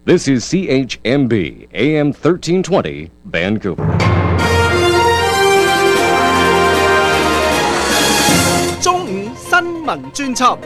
This is CHMB AM 1320 Vancouver. 中午新聞專輯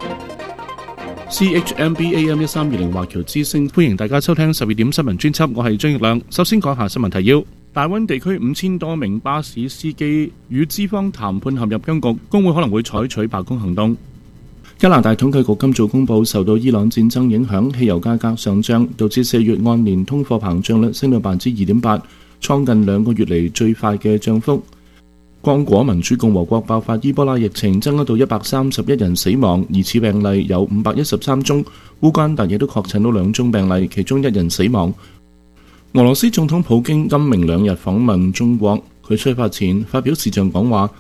CHMB AM 1320華僑之聲，歡迎大家收聽12點新聞專輯，我係張奕亮。首先講下新聞提要：大灣地區5000多名巴士司機與資方談判陷入僵局，工會可能會採取罷工行動。加拿大統計局今早公佈，受到伊朗戰爭影響，汽油價格上漲，導致4月按年通貨膨脹率升到 2.8%， 創近2個月嚟最快嘅漲幅。剛果民主共和國爆發伊波拉疫情，增加到131人死亡，疑似病例有513宗。烏干達亦都確診到2宗病例，其中1人死亡。俄羅斯總統普京今明2日訪問中國，佢出發前發表視像講話。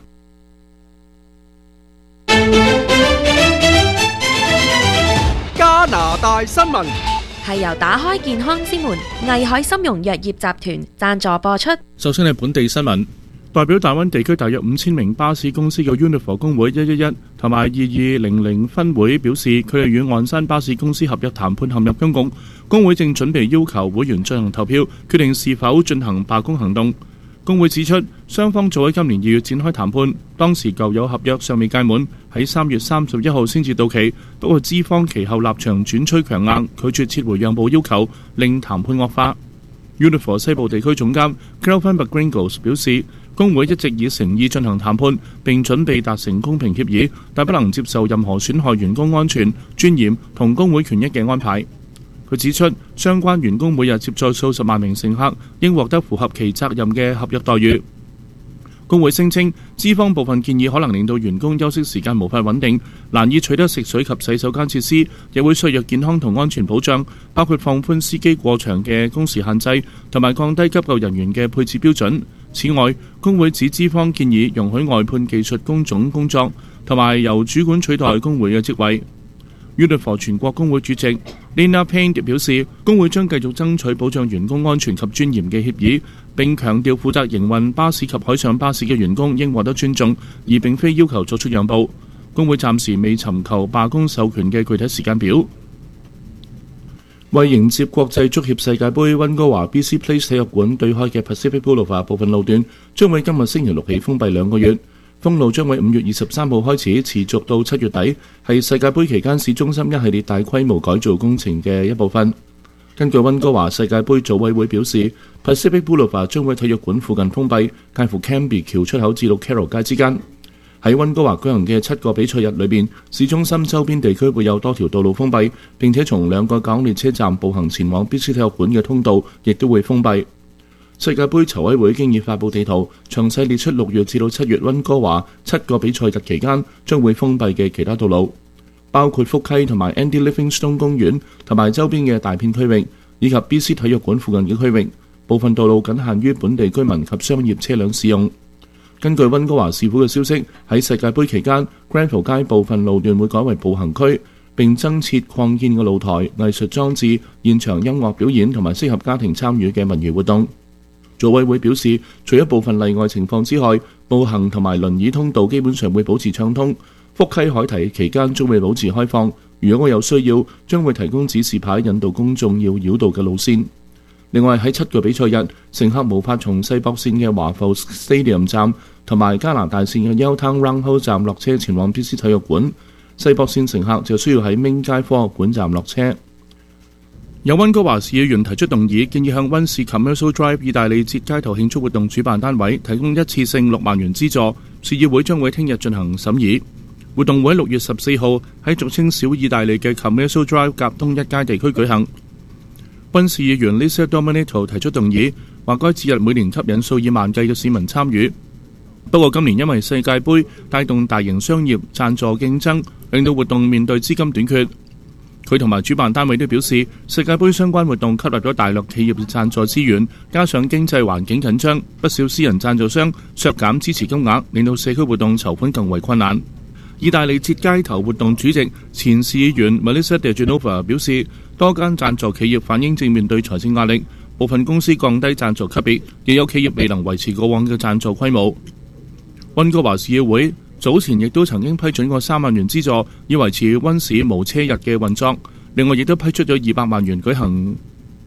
加拿大新聞係由打開健康之門藝海參茸藥業集團贊助播出。 首先係本地新聞，代表大灣地區大約5000名巴士公司嘅 Unifor 工會111同埋2200分會表示，佢哋與岸山巴士公司合約談判陷入僵局，工會正準備要求會員進行投票，決定是否進行罷工行動。工會指出，雙方早喺今年2月展開談判，當時舊有合約尚未屆滿，喺3月31號先至到期。不過資方其後立場轉趨強硬，拒絕撤回讓步要求，令談判惡化。Unifor 西部地區總監 Kelvin McGringles 表示，工會一直以誠意進行談判，並準備達成公平協議，但不能接受任何損害員工安全、尊嚴同工會權益嘅安排。佢指出，相關員工每日接載數十萬名乘客，應獲得符合其責任嘅合約待遇。工會聲稱，資方部分建議可能令到員工休息時間無法穩定，難以取得食水及洗手間設施，亦會削弱健康同安全保障，包括放寬司機過長嘅工時限制，同埋降低急救人員嘅配置標準。此外，工會指資方建議容許外判技術工種工作，同埋由主管取代工會嘅職位。Unifor 全國工會主席 Lena Payne 表示，工會將繼續爭取保障員工安全及尊嚴嘅協議，並強調負責營運巴士及海上巴士嘅員工應獲得尊重，而並非要求作出讓步。工會暫時未尋求罷工授權嘅具體時間表。為迎接國際足協世界盃，溫哥華 BC Place 體育館對開嘅 Pacific Boulevard 部分路段將會今日星期六起封閉2個月。封路將會5月23號開始，持續到7月底，係世界盃期間市中心一系列大規模改造工程嘅一部分。根據溫哥華世界盃組委會表示， Pacific Boulevard 將會喺體育館附近封閉，介乎 Cambie 橋出口至到 Carroll 街之間。喺溫哥華舉行嘅7個比賽日裏邊，市中心周邊地區會有多條道路封閉，並且從2個港列車站步行前往 BC 體育館嘅通道亦都會封閉。世界盃籌委會經已發布地圖，詳細列出6月至到7月溫哥華7個比賽日期間將會封閉嘅其他道路，包括福溪同埋 Andy Livingstone 公園同埋周邊嘅大片區域，以及 BC 體育館附近嘅區域。部分道路僅限於本地居民及商業車輛使用。根據溫哥華市府嘅消息，喺世界盃期間 Granville 街部分路段會改為步行區，並增設擴建嘅露台、藝術裝置、現場音樂表演同埋適合家庭參與嘅文娛活動。組委會表示，除咗部分例外情況之外，步行同埋輪椅通道基本上會保持暢通。福溪海堤期間將會保持開放，如果有需要，將會提供指示牌引導公眾要繞道嘅路線。另外喺7個比賽日，乘客無法從西北線嘅華埠 Stadium 站同埋加拿大線嘅 Yaletown Roundhouse 站落車前往 BC 體育館，西北線乘客就需要喺明街科學館站落車。有溫哥華市議員提出動議，建議向溫市 Commercial Drive 意大利節街頭慶祝活動主辦單位提供一次性6萬元資助。市議會將會聽日進行審議。活動會喺6月14號喺俗稱小意大利嘅 Commercial Drive 甲東一街地區舉行。溫市議員 Lisa Dominato 提出動議，話該節日每年吸引數以萬計嘅市民參與。不過今年因為世界盃帶動大型商業贊助競爭，令到活動面對資金短缺。佢同埋主辦單位都表示，世界盃相關活動吸納咗大量企業嘅贊助資源，加上經濟環境緊張，不少私人贊助商削減支持金額，令到社區活動籌款更為困難。意大利節街頭活動主席前市議員 Melissa De Genova 表示，多間贊助企業反映正面對財政壓力，部分公司降低贊助級別，亦有企業未能維持過往嘅贊助規模。溫哥華市議會早前亦都曾經批准過3萬元資助，以維持溫市無車日嘅運作。另外，亦都批出咗200萬元舉行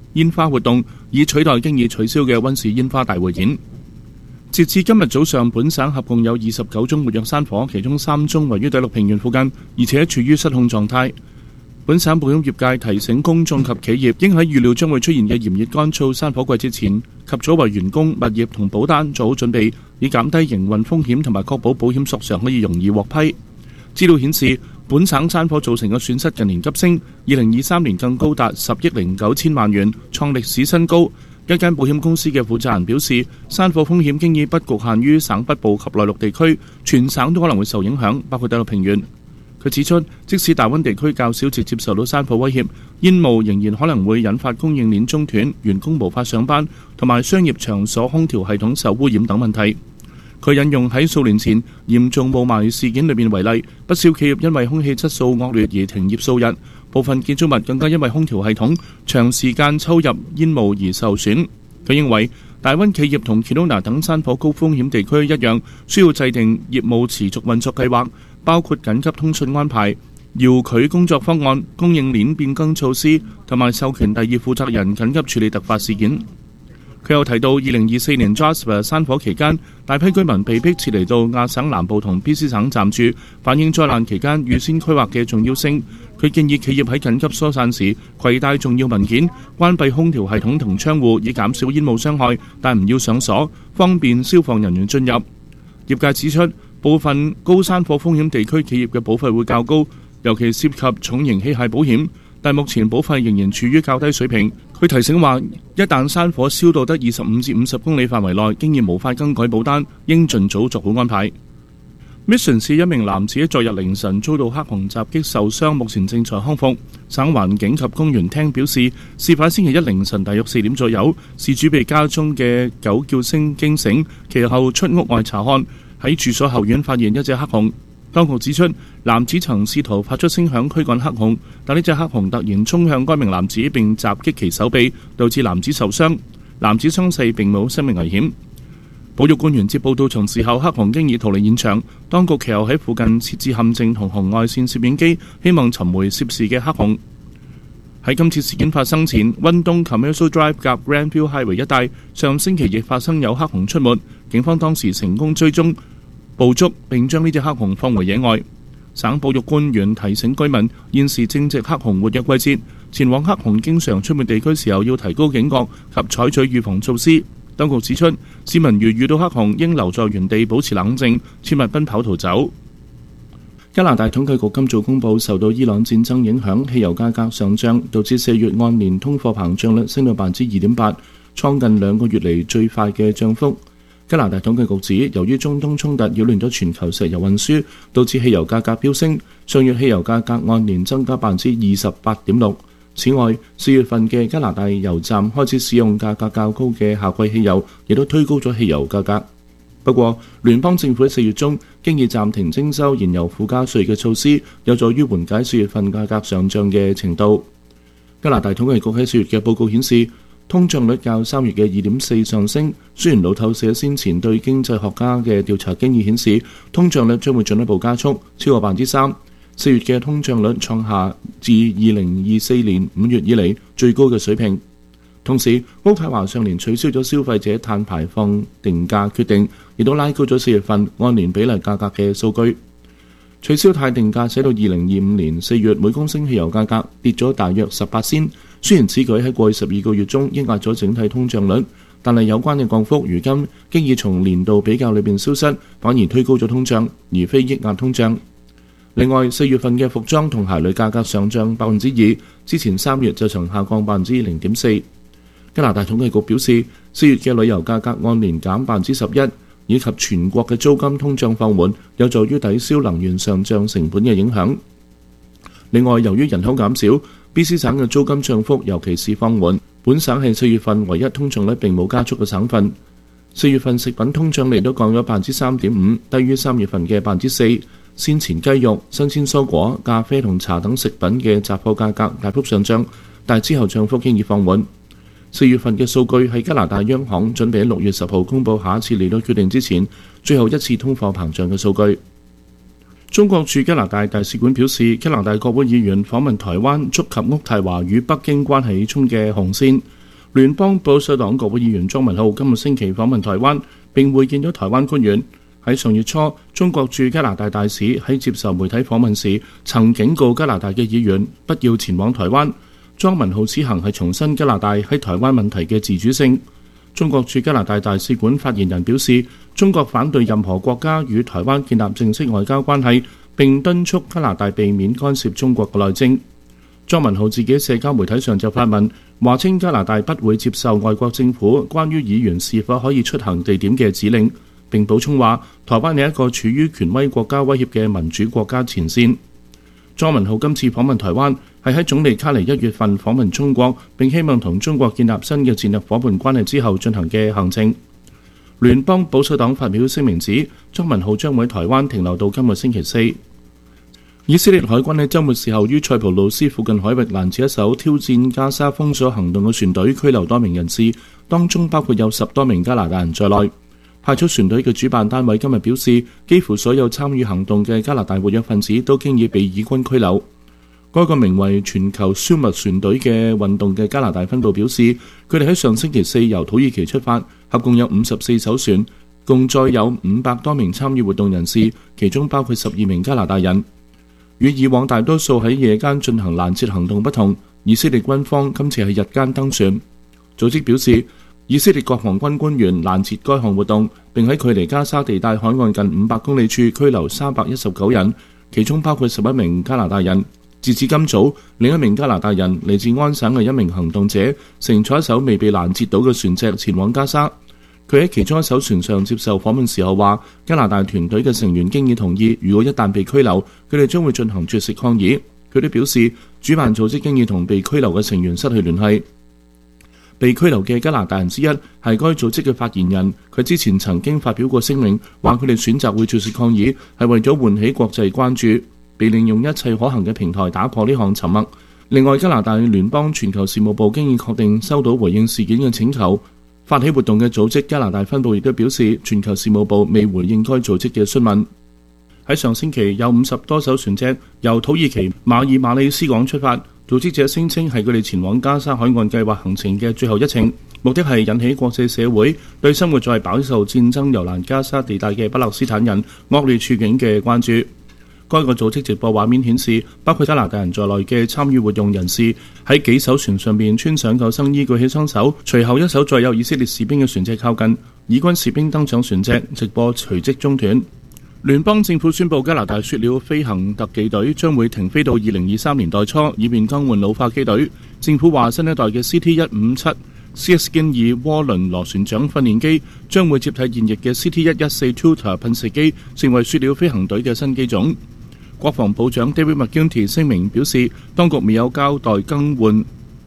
煙花活動，以取代經已取消嘅溫氏煙花大匯演。截至今日早上，本省合共有29宗活躍山火，其中3宗位於第六平原附近，而且處於失控狀態。本省保險業界提醒公眾及企業，應喺預料將會出現嘅炎熱乾燥山火季節前，及早為員工、物業同保單做好準備，以減低營運風險同埋確保保險索償可以容易獲批。資料顯示，本省山火造成嘅損失近年急升，2023年更高達10億09千萬元，創歷史新高。一間保險公司嘅負責人表示，山火風險經已不局限於省北部及內陸地區，全省都可能會受影響，包括第六平原。佢指出，即使大溫地區較少直接受到山火威脅，煙霧仍然可能會引發供應鏈中斷、員工無法上班，同埋商業場所空調系統受污染等問題。佢引用喺數年前嚴重霧霾事件裏面為例，不少企業因為空氣質素惡劣而停業數日，部分建築物更加因為空調系統長時間抽入煙霧而受損。佢認為大溫企業同 Kelowna 等山火高風險地區一樣，需要制定業務持續運作計劃，包括緊急通訊安排、遙距工作方案、供應鏈變更措施，同埋授權第二負責人緊急處理突發事件。佢又提到，2024年 Jasper 山火期間，大批居民被迫撤離到亞省南部同 BC 省暫住，反映災難期間預先規劃嘅重要性。佢建議企業喺緊急疏散時攜帶重要文件，關閉空調系統同窗戶，以減少煙霧傷害，但唔要上鎖，方便消防人員進入。業界指出，部分高山火風險地區企業嘅保費會較高，尤其涉及重型器械保險，但目前保費仍然處於較低水平。佢提醒話，一旦山火燒到得25至50公里範圍內，經已無法更改保單，應盡早做好安排。Mission 市一名男子昨日凌晨遭到黑熊襲擊受傷，目前正在康復。省環境及公園廳表示，事發星期一凌晨大約4點左右，事主被家中嘅狗叫聲驚醒，其後出屋外查看，喺住所後院發現一隻黑熊。當局指出，男子曾試圖發出聲響驅趕黑熊，但呢隻黑熊突然衝向該名男子並襲擊其手臂，導致男子受傷。男子傷勢並冇生命危險。保育官員接報到場時候，黑熊經已逃離現場。當局其後喺附近設置陷阱同紅外線攝影機，希望尋回涉事嘅黑熊。喺今次事件發生前，溫東 Commercial Drive 夾 Grandview Highway 一帶上星期亦發生有黑熊出沒，警方當時成功追蹤捕捉並將呢隻黑熊放回野外。省保育官員提醒居民，現時正值黑熊活躍季節，前往黑熊經常出沒地區時候要提高警覺及採取預防措施。當局指出，市民如遇到黑熊，應留在原地保持冷靜，切勿奔跑逃走。加拿大統計局今早公佈，受到伊朗戰爭影響，汽油價格上漲，導致4月按年通貨膨脹率升到 2.8%， 創近2個月嚟最快嘅漲幅。加拿大統計局指，由於中東衝突擾亂咗全球石油運輸，導致汽油價格飆升。上月汽油價格按年增加 28.6%。此外，4月份嘅加拿大油站開始使用價格較高嘅夏季汽油，亦都推高咗汽油價格。不過，聯邦政府喺4月中經已暫停徵收燃油附加稅嘅措施，有助於緩解4月份價格上漲嘅程度。加拿大統計局喺4月嘅報告顯示，通脹率較3月嘅 2.4 上升。雖然路透社先前對經濟學家嘅調查經已顯示，通脹率將會進一步加速，超過 3%。4月嘅通脹率創下自2024年5月以嚟最高嘅水平。同時，渥太華上年取消咗消費者碳排放定價決定，亦都拉高咗4月份按年比例價格嘅數據。取消碳定價使到2025年4月每公升汽油價格跌咗大約18仙。雖然此舉喺過去12個月中抑壓咗整體通脹率，但係有關嘅降幅如今經已從年度比較裏邊消失，反而推高咗通脹，而非抑壓通脹。另外，4月份嘅服裝同鞋類價格上漲 2%， 之前3月就曾下降 0.4%。加拿大統計局表示，4月嘅旅遊價格按年減 11%， 以及全國嘅租金通脹放緩，有助於抵消能源上漲成本嘅影響。另外，由於人口減少，BC 省嘅租金漲幅尤其是放緩。本省係4月份唯一通脹率並冇加速嘅省份。4月份食品通脹率都降咗 3.5%， 低於3月份嘅 4%。先前雞肉、新鮮蔬果、咖啡同茶等食品嘅雜貨價格大幅上漲，但之後漲幅經已放緩。4月份嘅數據係加拿大央行準備喺6月10號公佈下一次利率決定之前，最後一次通貨膨脹嘅數據。中國駐加拿大大使館表示，加拿大國會議員訪問台灣觸及渥太華與北京關係中嘅紅線。 聯邦保守黨國會議員莊文浩今日星期訪問台灣，並會見咗台灣官員。喺上月初，中國駐加拿大大使喺接受媒體訪問時，曾警告加拿大嘅議員不要前往台灣。莊文浩此行係重申加拿大喺台灣問題嘅自主性。中國駐加拿大大使館發言人表示，中國反對任何國家與台灣建立正式外交關係，並敦促加拿大避免干涉中國嘅內政。莊文浩自己社交媒體上就發文，話稱加拿大不會接受外國政府關於議員是否可以出行地點嘅指令，並補充話台灣係一個處於權威國家威脅嘅民主國家前線。莊文浩今次訪問台灣係喺總理卡尼1月份訪問中國，並希望同中國建立新嘅戰略夥伴關係之後進行嘅行程。聯邦保守黨發表聲明指，莊文浩將會喺台灣停留到今個星期四。以色列海軍喺週末時候於塞浦路斯附近海域攔截一艘挑戰加沙封鎖行動嘅船隊，拘留多名人士，當中包括有10多名加拿大人在內。派出船隊嘅主辦單位今日表示，幾乎所有參與行動嘅加拿大活躍分子都經已被以軍拘留。該個名為全球消滅船隊嘅運動嘅加拿大分部表示，佢哋喺上星期四由土耳其出發，合共有54艘船，共載有500多名參與活動人士，其中包括12名加拿大人。與以往大多數喺夜間進行攔截行動不同，以色列軍方今次係日間登船。組織表示，以色列國防軍官員攔截該項活動，並喺距離加沙地帶海岸近500公里處拘留319人，其中包括11名加拿大人。截至今早，另一名加拿大人嚟自安省嘅一名行動者，乘坐一艘未被攔截到嘅船隻前往加沙。佢喺其中一艘船上接受訪問時候話，加拿大團隊嘅成員經已同意，如果一旦被拘留，佢哋將會進行絕食抗議。佢哋表示，主辦組織經已同被拘留嘅成員失去聯繫。被拘留嘅加拿大人之一係該組織嘅發言人，佢之前曾經發表過聲明，話佢哋選擇會絕食抗議係為咗喚起國際關注，被利用一切可行嘅平台打破呢項沉默。另外，加拿大聯邦全球事務部經已確定收到回應事件嘅請求。發起活動嘅組織加拿大分部亦都表示，全球事務部未回應該組織嘅詢問。喺上星期有50多艘船隻由土耳其馬爾馬里斯港出發，組織者聲稱係佢哋前往加沙海岸計劃行程嘅最後一程，目的係引起國際社會對生活在飽受戰爭蹂躪加沙地帶嘅巴勒斯坦人惡劣處境嘅關注。該個組織直播畫面顯示，包括加拿大人在內嘅參與活動人士喺幾艘船上面穿上救生衣，舉起雙手。隨後一艘載有以色列士兵嘅船隻靠近，以軍士兵登上船隻，直播隨即中斷。聯邦政府宣布加拿大雪鳥飛行特技隊將會停飛到2023年代初，以便更換老化機隊。政府話新一代嘅 CT-157 Seaskin 2渦輪螺旋槳訓練機將會接替現役嘅 CT-114 Tutor 噴射機，成為雪鳥飛行隊嘅新機種。國防部長 David McGuinty 聲明表示，當局未有交代更換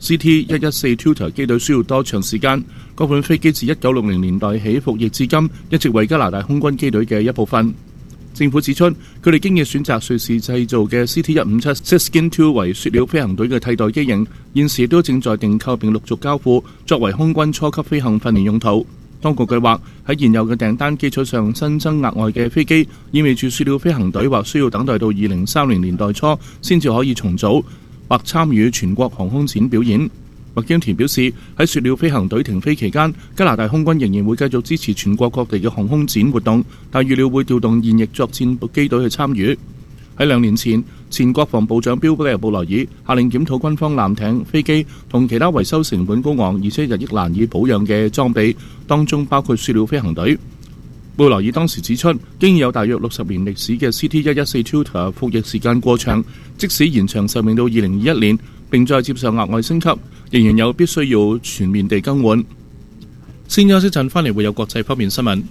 CT-114 Tutor 機隊需要多長時間。嗰款飛機自1960年代起服役至今，一直為加拿大空軍機隊嘅一部分。政府指出，佢哋經已選擇瑞士製造嘅 CT-157 Seaskin 2為雪鳥飛行隊嘅替代機型，現時都正在訂購並陸續交付，作為空軍初級飛行訓練用途。當局計劃喺現有嘅訂單基礎上新增額外嘅飛機，意味住雪鳥飛行隊或需要等待到2030年代初先至可以重組或參與全國航空展表演。麥堅田表示，喺雪鳥飛行隊停飛期間，加拿大空軍仍然會繼續支持全國各地嘅航空展活動，但預料會調動現役作戰機隊去參與。喺2年前，前國防部長標布萊爾下令檢討軍方艦艇、飛機同其他維修成本高昂而且日益難以保養嘅裝備，當中包括雪鳥飛行隊。布萊爾當時指出，經已有大約60年歷史嘅 CT-114 Tutor 服役時間過長，即使延長壽命到2021年並再接受額外升級，仍然有必須要全面地更換。先休息陣，翻嚟會有國際方面新聞。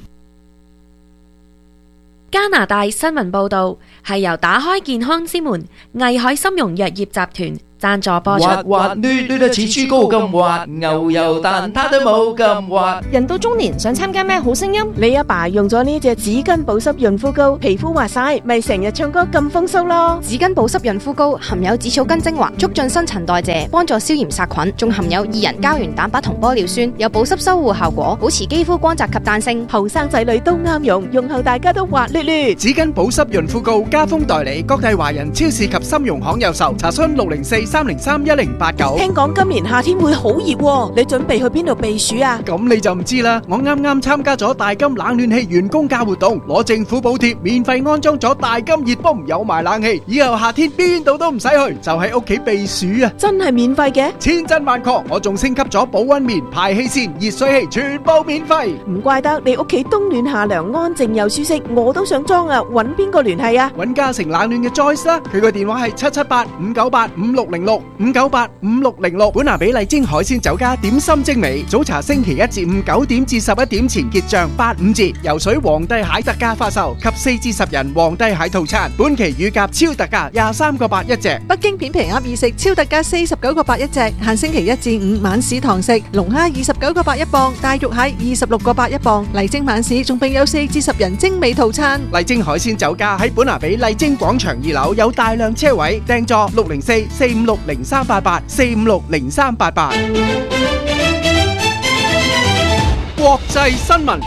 加拿大新聞報導係由打開健康之門藝海參茸藥業集團贊助播出。 滑捋捋得似豬膏咁滑，牛油蛋撻都冇咁滑。 人到中年想參加咩好聲音？你阿爸用咗呢隻紙巾保濕潤膚膏，皮膚滑晒，咪成日唱歌咁風騷咯。 紙巾保濕潤膚膏含有紫草根精華，促進新陳代謝，幫助消炎殺菌，仲含有2人膠原蛋白同玻尿酸，有保濕修護效果，保持肌膚光澤及彈性。 後生仔女都啱用，用後大家都滑捋捋。 紙巾保濕潤膚膏加封代理，各大華人超市及參茸行有售，查詢604 03031039。 聽講今年夏天會好熱喎，你準備去邊度避暑啊？ 咁你就唔知啦，我啱啱參加咗大金冷暖氣員工價活動，攞政府補貼，免費安裝咗大金熱泵，有埋冷氣，以後夏天邊度都唔使去，就喺屋企避暑啊！ 真係免費嘅？ 千真萬確，我仲升級咗保溫棉、排氣扇、熱水器，全部免費。 唔怪得你屋企冬暖夏涼，安靜又舒適，我都想裝啊！揾邊個聯繫啊？ 揾嘉誠冷暖嘅 Joyce 啦，佢個電話係778-598-5606 598-5606。本拿比麗晶海鮮酒家點心精美，早茶星期1至5 9點至11點前結賬85折，游水皇帝蟹特價發售及4至10人皇帝蟹套餐，本期乳鴿超特價23個8一隻。 北京片皮鴨二食超特價49個8一隻，限星期1至5晚市堂食，龍蝦29個8一磅，大肉蟹26個8一磅。麗晶晚市仲並有4至10人精美套餐。 麗晶海鮮酒家喺本拿比麗晶廣場2樓有大量車位，訂座604-456-0388 456-0388。國際新聞。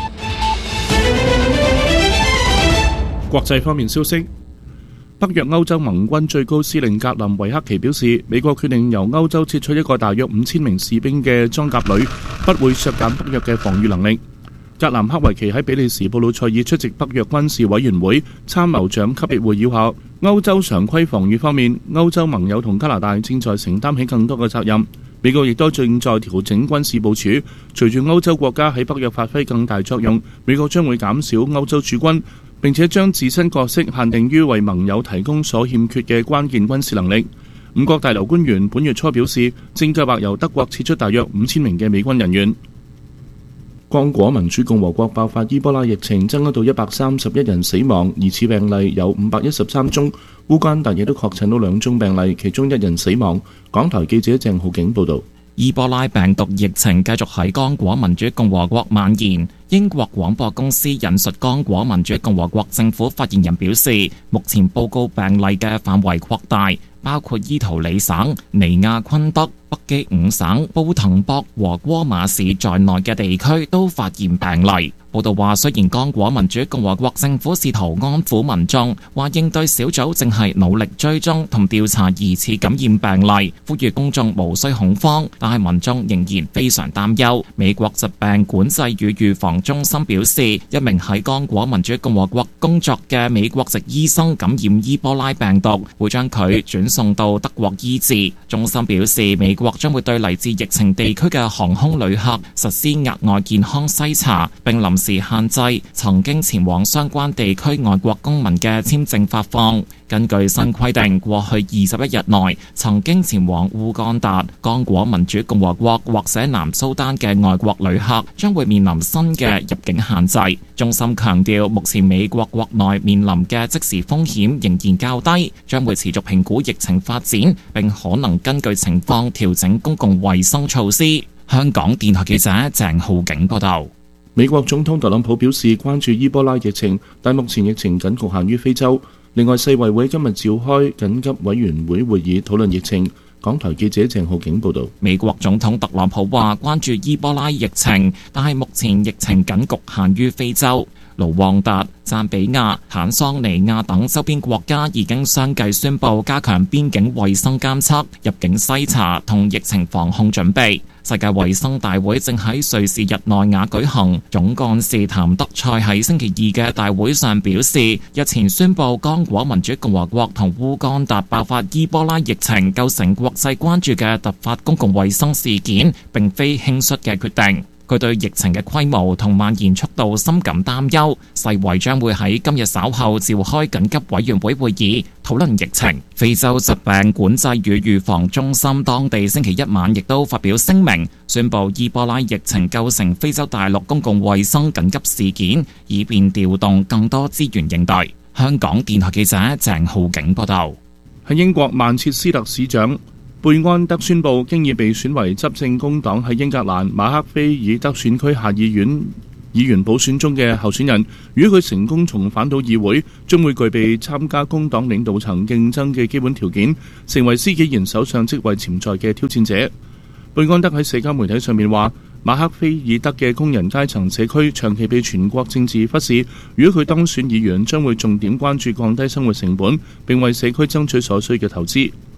國際方面消息，北約歐洲盟軍最高司令格林維克奇表示，美國決定由歐洲撤出一個大約5000名士兵嘅裝甲旅，不會削減北約嘅防禦能力。格林克維奇喺比利時布魯塞爾出席北約軍事委員會參謀長級別會議後，歐洲常規防禦方面，歐洲盟友同加拿大正在承擔起更多嘅責任。美國亦都正在調整軍事部署，隨住歐洲國家喺北約發揮更大作用，美國將會減少歐洲駐軍，並且將自身角色限定於為盟友提供所欠缺嘅關鍵軍事能力。五角大樓官員本月初表示，正計劃由德國撤出大約5000名嘅美軍人員。剛果民主共和國爆發伊波拉疫情，增加到131人死亡，疑似病例有513宗。烏干達亦都確診到2宗病例，其中1人死亡。港台記者鄭浩景報導。 伊波拉病毒疫情繼續喺剛果民主共和國蔓延。英國廣播公司引述剛果民主共和國政府發言人表示，目前報告病例嘅範圍擴大，包括伊圖里省、尼亞昆德、北基伍省、布滕博和戈馬市在內嘅地區都發現病例。報道話，雖然剛果民主共和國政府試圖安撫民眾，話應對小組正係努力追蹤同調查疑似感染病例，呼籲公眾無需恐慌，但係民眾仍然非常擔憂。美國疾病管制與預防中心表示，一名喺剛果民主共和國工作嘅美國籍醫生感染伊波拉病毒，會將佢轉送到德國醫治。中心表示，美國將會對嚟自疫情地區嘅航空旅客實施額外健康篩查，並臨時限制曾經前往相關地區外國公民嘅簽證發放。根據新規定，過去21日內曾經前往烏干達、剛果民主共和國或者南蘇丹嘅外國旅客將會面臨新嘅入境限制。中心強調，目前美國國內面臨嘅即時風險仍然較低，將會持續評估疫情發展，並可能根據情況調整公共衛生措施。香港電台記者鄭浩景報道。 美國總統特朗普表示關注伊波拉疫情，但目前疫情僅局限於非洲。另外，世衛會今日召開緊急委員會會議討論疫情。港台記者鄭浩景報道。 美國總統特朗普話關注伊波拉疫情，但係目前疫情僅局限於非洲。盧旺達、贊比亞、坦桑尼亞等周邊國家已經相繼宣布加強邊境衛生監測、入境篩查同疫情防控準備。世界衛生大會正喺瑞士日內瓦舉行，總幹事譚德塞喺星期二嘅大會上表示，日前宣布剛果民主共和國同烏干達爆發伊波拉疫情，構成國際關注嘅突發公共衛生事件，並非輕率嘅決定。佢對疫情嘅規模同蔓延速度深感擔憂，世衛將會喺今日稍後召開緊急委員會會議討論疫情。非洲疾病管制與預防中心當地星期一晚亦都發表聲明，宣布伊波拉疫情構成非洲大陸公共衛生緊急事件，以便調動更多資源應對。香港電台記者鄭浩景報道。 喺英國曼徹斯特市長貝安德宣布，經已被選為執政工黨喺英格蘭馬克菲爾德選區下議院議員補選中嘅候選人，如果佢成功重返到議會，將會具備參加工黨領導層競爭嘅基本條件，成為施紀賢首相職位潛在嘅挑戰者。貝安德喺社交媒體上面話，馬克菲爾德嘅工人階層社區長期被全國政治忽視，如果佢當選議員，將會重點關注降低生活成本，並為社區爭取所需嘅投資。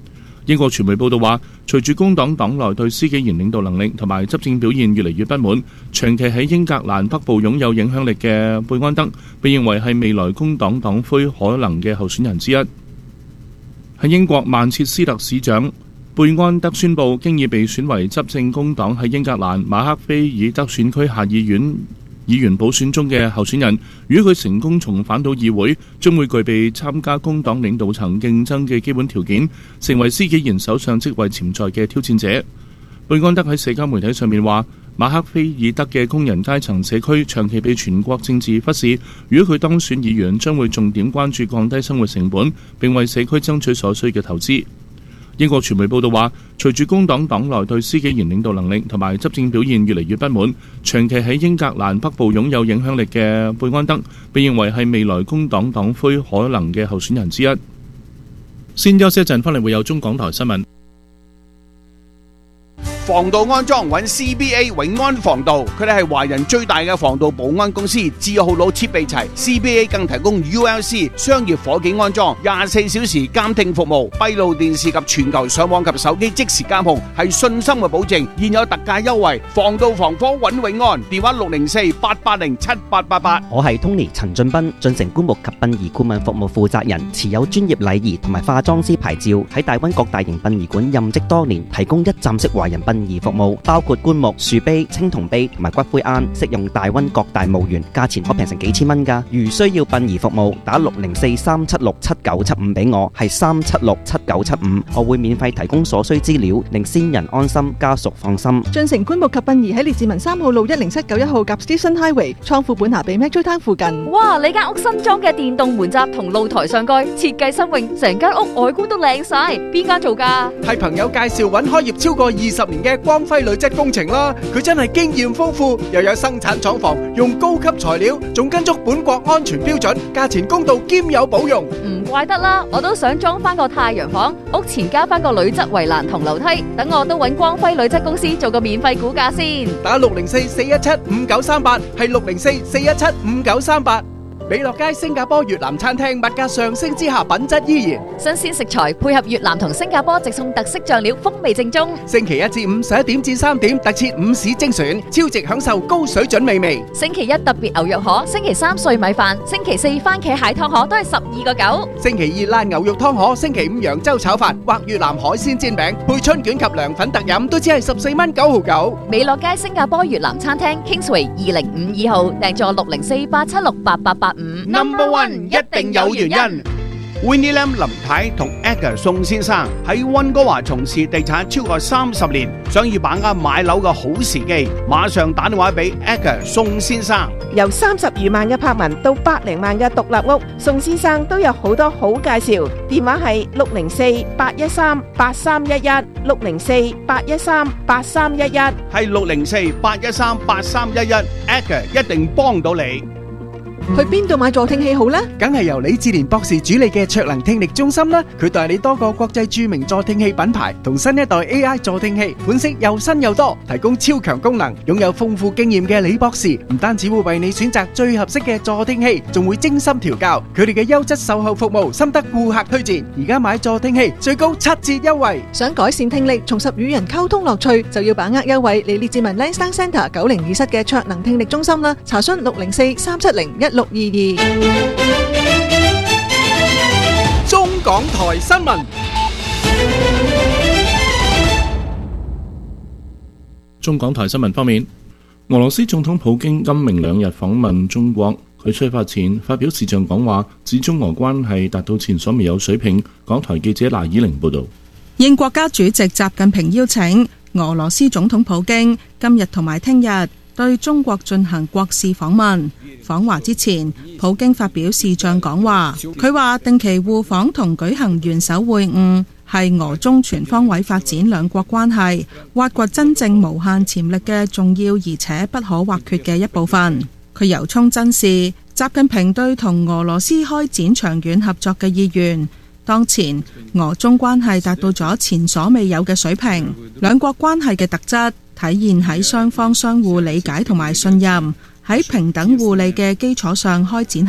英國傳媒報道話，隨住工黨黨內對施紀賢領導能力同埋執政表現越嚟越不滿，長期喺英格蘭北部擁有影響力嘅貝安德被認為係未來工黨黨魁可能嘅候選人之一。喺英國曼徹斯特市長貝安德宣布，經已被選為執政工黨喺英格蘭馬克菲爾德選區下議院議員補選中嘅候選人，如果佢成功重返到議會，將會具備參加工黨領導層競爭嘅基本條件，成為施紀賢首相職位潛在嘅挑戰者。貝安德喺社交媒體上面話，馬克菲爾德嘅工人階層社區長期被全國政治忽視，如果佢當選議員，將會重點關注降低生活成本，並為社區爭取所需嘅投資。英國傳媒報道話，隨住工黨黨內對施紀賢領導能力同埋執政表現越嚟越不滿，長期喺英格蘭北部擁有影響力嘅貝安德被認為係未來工黨黨魁可能嘅候選人之一。先休息一陣，翻嚟會有中港台新聞。 防盜安裝揾 CBA 永安防盜，佢哋係華人最大嘅防盜保安公司，字號佬設備齊。CBA 更提供 ULC 商業火警安裝，24小時監聽服務，閉路電視及全球上網及手機即時監控，係信心嘅保證。現有特價優惠，防盜防火揾永安，電話604-880-7888。 我係 Tony 陳俊斌，進城棺木及殯儀顧問服務負責人，持有專業禮儀同埋化妝師牌照，喺大灣各大型殯儀館任職多年，提供一站式華人殯儀服務，包括棺木、樹碑、青銅碑同埋骨灰龕，適用大溫各大墓園，價錢可平成幾千蚊㗎。如需要殯儀服務，打604-376-7975俾我，係376-7975，我會免費提供所需資料，令先人安心，家屬放心。 進城棺木及殯儀喺列治文3號路10791號夾 Station Highway， 倉庫本下比 Metro Town 附近。 哇！你間屋新裝嘅電動門閘同露台上蓋設計新穎，成間屋外觀都靚晒，邊間做㗎？ 係朋友介紹揾開業超過20年嘅光輝鋁質工程啦，佢真係經驗豐富，又有生產廠房，用高級材料，仲跟足本國安全標準，價錢公道兼有保用。 唔怪得啦，我都想裝翻個太陽房，屋前加翻個鋁質圍欄同樓梯，等我都揾光輝鋁質公司做個免費估價先。打 604-417-5938，係604-417-5938。美樂街新加坡越南餐廳，物價上升之下，品質依然。 新鮮食材配合越南同新加坡直送特色醬料，風味正宗。 星期1至5 11點至3點，特設午市精選，超值享受高水準美味。 星期1特別牛肉河，星期3碎米飯，星期4番茄蟹湯河都係12.9。 星期2辣牛肉湯河，星期5揚州炒飯或越南海鮮煎餅，配春卷及涼粉特飲，都只係14蚊9毫9。 美樂街新加坡越南餐廳 Kingsway 2052號，訂座604-876-8885。 Number One 一定有原因。Winnie Lam 林太同 Edgar 宋先生喺溫哥華從事地產超過30年，想要把握買樓嘅好時機，馬上打電話俾 Edgar 宋先生。 由30餘萬嘅柏文到百零萬嘅獨立屋，宋先生都有好多好介紹。電話係604-813-8311 604-813-8311，係604-813-8311。Edgar 一定幫到你。 去邊度買助聽器好呢？ 梗係由李志蓮博士主理嘅卓能聽力中心啦。佢代理多個國際著名助聽器品牌同新一代 AI 助聽器，款式又新又多，提供超強功能。擁有豐富經驗嘅李博士唔單止會為你選擇最合適嘅助聽器，仲會精心調教。佢哋嘅優質售後服務深得顧客推薦。而家買助聽器最高7折優惠。 想改善聽力，重拾與人溝通樂趣，就要把握優惠嚟列治文 Lansdowne Centre 902室嘅卓能聽力中心啦。查詢604-370-1622。 中港台新聞。 中港台新聞方面，俄羅斯總統普京今明兩日訪問中國。佢出發前發表視像講話，指中俄關係達到前所未有水平。港台記者賴以玲報道。 應國家主席習近平邀請，俄羅斯總統普京今日同埋聽日對中國進行國事訪問。訪華之前，普京發表視像講話，佢話定期互訪同舉行元首會晤係俄中全方位發展兩國關係、挖掘真正無限潛力嘅重要而且不可或缺嘅一部分。佢由衷珍視習近平對同俄羅斯開展長遠合作嘅意願。當前俄中關係達到咗前所未有嘅水平，兩國關係嘅特質體現喺雙方相互理解同埋信任，喺平等互利嘅基礎上開展